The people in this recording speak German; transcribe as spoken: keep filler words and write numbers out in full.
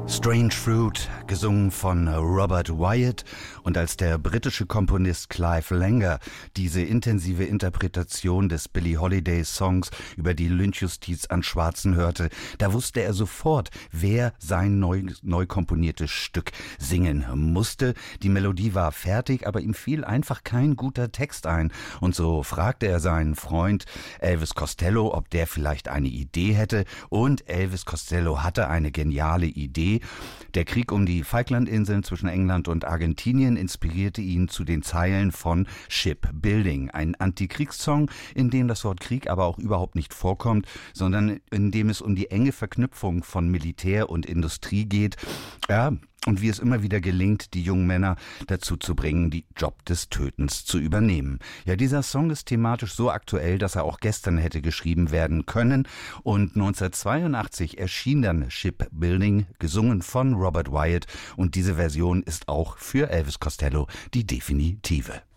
Strange Fruit, gesungen von Robert Wyatt, und als der britische Komponist Clive Langer diese intensive Interpretation des Billie Holiday Songs über die Lynchjustiz an Schwarzen hörte, da wusste er sofort, wer sein neu, neu komponiertes Stück singen musste. Die Melodie war fertig, aber ihm fiel einfach kein guter Text ein, und so fragte er seinen Freund Elvis Costello, ob der vielleicht eine Idee hätte, und Elvis Costello hatte eine geniale Idee. Der Krieg um die Falklandinseln zwischen England und Argentinien inspirierte ihn zu den Zeilen von Shipbuilding, ein Antikriegssong, in dem das Wort Krieg aber auch überhaupt nicht vorkommt, sondern in dem es um die enge Verknüpfung von Militär und Industrie geht. Ja, und wie es immer wieder gelingt, die jungen Männer dazu zu bringen, die Job des Tötens zu übernehmen. Ja, dieser Song ist thematisch so aktuell, dass er auch gestern hätte geschrieben werden können. Und neunzehnhundertzweiundachtzig erschien dann Shipbuilding, gesungen von Robert Wyatt. Und diese Version ist auch für Elvis Costello die definitive.